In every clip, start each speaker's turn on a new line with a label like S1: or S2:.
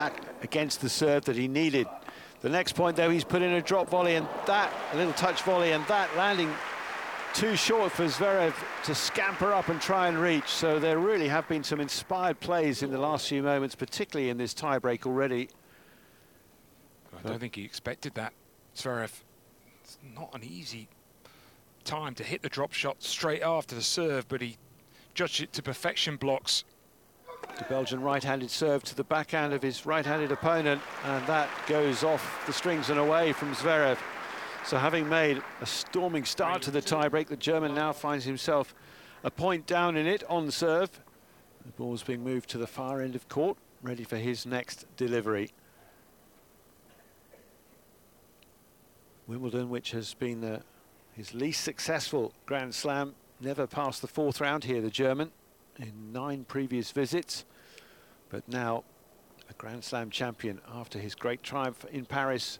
S1: against the serve that he needed. The next point, though, he's put in a drop volley, and that, a little touch volley, and that landing too short for Zverev to scamper up and try and reach. So there really have been some inspired plays in the last few moments, particularly in this tie-break already.
S2: I don't think he expected that, Zverev. It's not an easy time to hit the drop shot straight after the serve, but he judged it to perfection. Blocks.
S1: The Belgian right-handed serve to the backhand of his right-handed opponent, and that goes off the strings and away from Zverev. So having made a storming start to the tiebreak, the German now finds himself a point down in it on serve. The ball's being moved to the far end of court, ready for his next delivery. Wimbledon, which has been his least successful Grand Slam, never passed the fourth round here, the German, in 9 previous visits, but now a Grand Slam champion after his great triumph in Paris.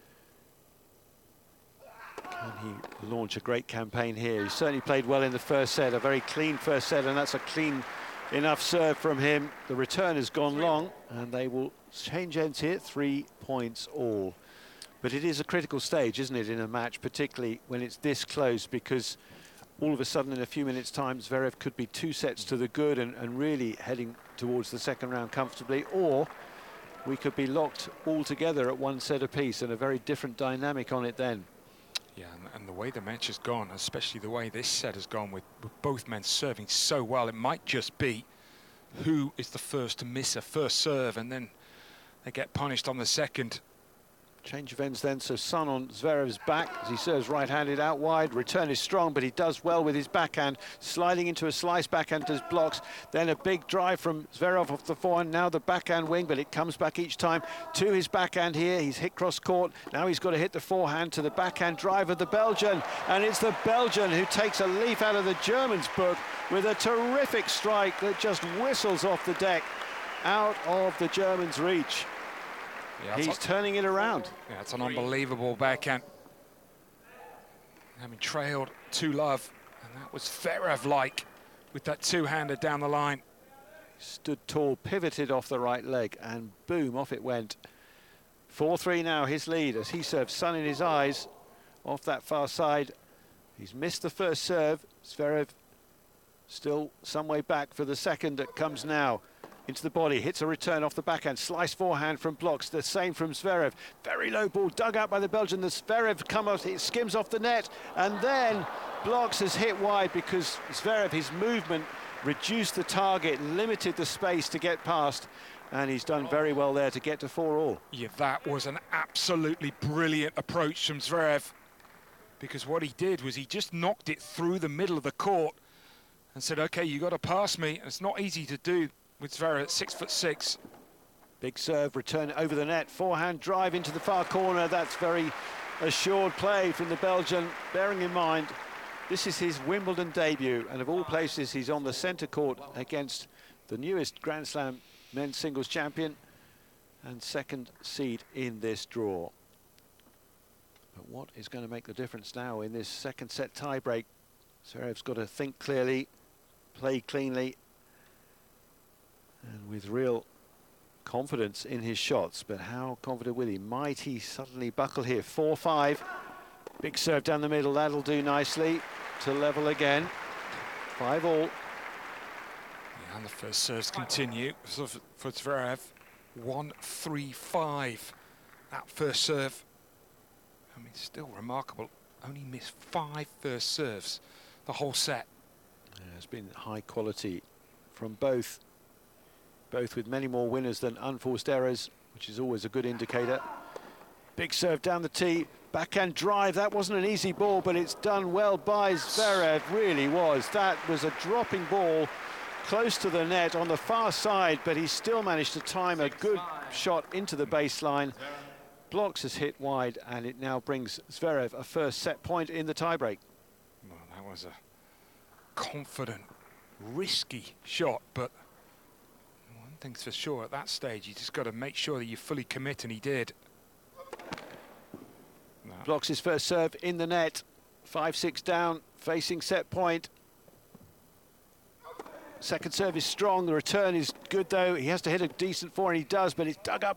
S1: Can he launch a great campaign here? He certainly played well in the first set, a very clean first set, and that's a clean enough serve from him. The return has gone long, and they will change ends here, 3 points all. But it is a critical stage, isn't it, in a match, particularly when it's this close, because all of a sudden in a few minutes' time, Zverev could be 2 sets to the good and really heading towards the second round comfortably, or we could be locked all together at 1 set apiece, and a very different dynamic on it then.
S2: Yeah, and the way the match has gone, especially the way this set has gone with both men serving so well, it might just be who is the first to miss a first serve, and then they get punished on the second.
S1: Change of ends then, so Sun on Zverev's back as he serves right-handed out wide. Return is strong, but he does well with his backhand, sliding into a slice backhand, does blocks. Then a big drive from Zverev off the forehand, now the backhand wing, but it comes back each time to his backhand here. He's hit cross court, now he's got to hit the forehand to the backhand drive of the Belgian, and it's the Belgian who takes a leaf out of the German's book with a terrific strike that just whistles off the deck, out of the German's reach. Yeah, he's turning it around.
S2: Yeah, it's an unbelievable backhand. Having trailed 2-love, and that was Zverev-like with that two-hander down the line.
S1: Stood tall, pivoted off the right leg, and boom, off it went. 4-3 now, his lead, as he serves Sun in his eyes off that far side. He's missed the first serve. Zverev still some way back for the second that comes now. Into the body, hits a return off the backhand, slice forehand from blocks, the same from Zverev. Very low ball, dug out by the Belgian. The Zverev it skims off the net, and then blocks has hit wide because Zverev, his movement reduced the target, limited the space to get past, and he's done very well there to get to 4-all.
S2: Yeah, that was an absolutely brilliant approach from Zverev, because what he did was he just knocked it through the middle of the court and said, okay, you got to pass me. And it's not easy to do with Zverev at 6'6".
S1: Big serve, return over the net, forehand drive into the far corner. That's very assured play from the Belgian, bearing in mind this is his Wimbledon debut, and of all places he's on the centre court against the newest Grand Slam men's singles champion and second seed in this draw. But what is going to make the difference now in this second set tie-break? Zverev's got to think clearly, play cleanly, and with real confidence in his shots. But how confident will he? Might he suddenly buckle here? 4-5. Big serve down the middle. That'll do nicely to level again. 5-all.
S2: Yeah, and the first serves continue. So for Zverev, 1-3-5. That first serve, I mean, still remarkable. Only missed 5 first serves the whole set.
S1: Yeah, it's been high quality from both with many more winners than unforced errors, which is always a good indicator. Big serve down the tee, backhand drive. That wasn't an easy ball, but it's done well by Zverev, really was. That was a dropping ball close to the net on the far side, but he still managed to time a good shot into the baseline. Blocks has hit wide, and it now brings Zverev a first set point in the tiebreak.
S2: Well, that was a confident, risky shot, but one thing's for sure, at that stage, you just got to make sure that you fully commit, and he did. No.
S1: Blocks his first serve in the net. 5-6 down, facing set point. Second serve is strong, the return is good though. He has to hit a decent 4, and he does, but it's dug up